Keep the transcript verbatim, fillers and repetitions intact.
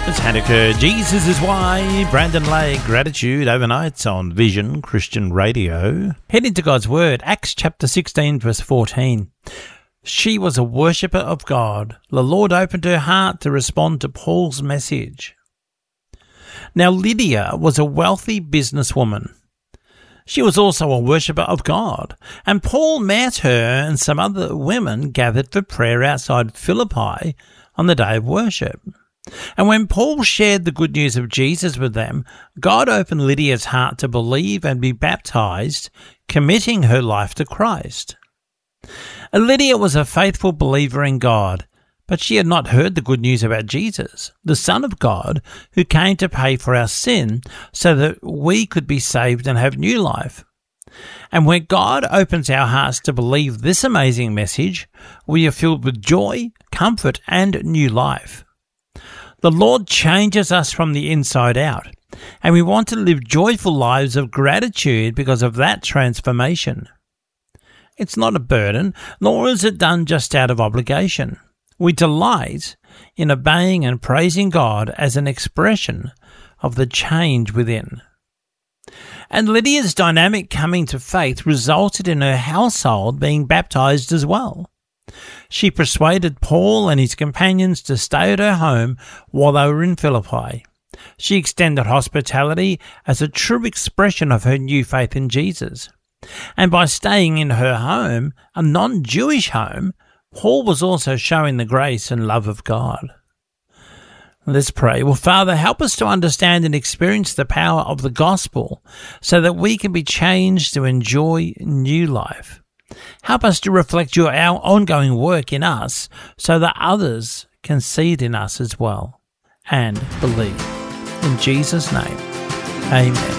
It's Hanukkah. Jesus is why. Brandon Lake, Gratitude overnights on Vision Christian Radio. Head into God's Word, Acts chapter sixteen, verse fourteen. She was a worshipper of God. The Lord opened her heart to respond to Paul's message. Now Lydia was a wealthy businesswoman. She was also a worshipper of God, and Paul met her and some other women gathered for prayer outside Philippi on the day of worship. And when Paul shared the good news of Jesus with them, God opened Lydia's heart to believe and be baptized, committing her life to Christ. And Lydia was a faithful believer in God, but she had not heard the good news about Jesus, the Son of God, who came to pay for our sin so that we could be saved and have new life. And when God opens our hearts to believe this amazing message, we are filled with joy, comfort, and new life. The Lord changes us from the inside out, and we want to live joyful lives of gratitude because of that transformation. It's not a burden, nor is it done just out of obligation. We delight in obeying and praising God as an expression of the change within. And Lydia's dynamic coming to faith resulted in her household being baptized as well. She persuaded Paul and his companions to stay at her home while they were in Philippi. She extended hospitality as a true expression of her new faith in Jesus. And by staying in her home, a non-Jewish home, Paul was also showing the grace and love of God. Let's pray. Well, Father, help us to understand and experience the power of the gospel so that we can be changed to enjoy new life. Help us to reflect your our ongoing work in us so that others can see it in us as well and believe. In Jesus' name, amen.